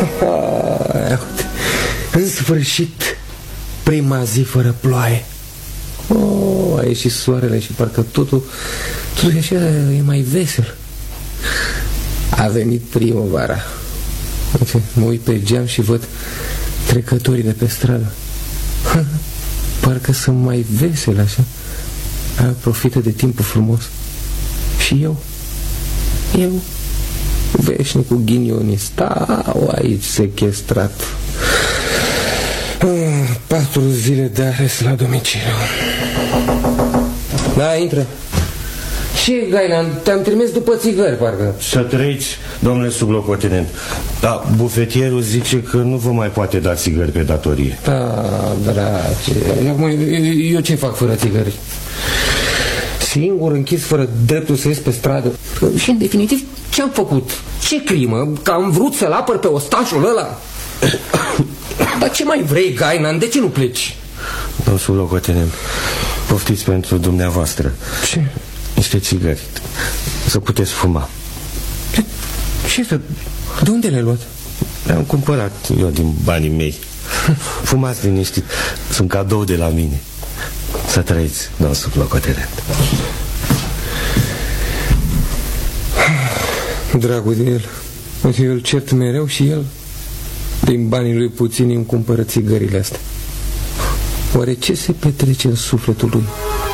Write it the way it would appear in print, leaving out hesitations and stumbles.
În sfârșit, prima zi fără ploaie. A ieșit soarele și parcă totul așa e mai vesel. A venit primăvara. Mă uit pe geam și văd trecătorii de pe stradă. Parcă sunt mai veseli așa. Profită de timpul frumos. Și eu, veșnicul ghinionii, stau aici sechestrat. 4 zile de arest la domiciliu. Da, intră. Ce, Gaina, te-am trimis după țigări, parcă. Să trăiți, domnule sublocotenent. Da, bufetierul zice că nu vă mai poate da țigări pe datorie. Da, dragi, eu ce fac fără țigări? Singur, închis, fără dreptul să ies pe stradă. Și în definitiv, ce-am făcut? Ce crimă? Că am vrut să-l apăr pe ostașul ăla? Dar ce mai vrei, Gainan? De ce nu pleci? Domnul sublocotenent, poftiți pentru dumneavoastră. Ce? Niște țigări. Să puteți fuma. Ce? De unde le-ai luat? Le-am cumpărat eu din banii mei. Fumați liniștit. Sunt cadou de la mine. Să trăiți, domnul sublocotenent. Dragul de el. Eu îl cert mereu și el din banii lui puțini îmi cumpără țigările astea. Oare ce se petrece în sufletul lui?